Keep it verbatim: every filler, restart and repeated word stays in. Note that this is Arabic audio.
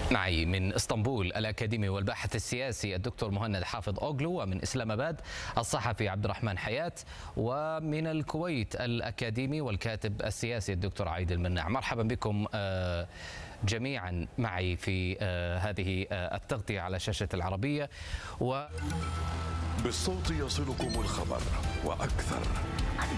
معي من اسطنبول الأكاديمي والباحث السياسي الدكتور مهند حافظ أوغلو، ومن إسلام آباد الصحفي عبد الرحمن حياة، ومن الكويت الأكاديمي والكاتب السياسي الدكتور عايد المناع. مرحبا بكم جميعا معي في هذه التغطية على شاشة العربية. و بالصوت يصلكم الخبر وأكثر.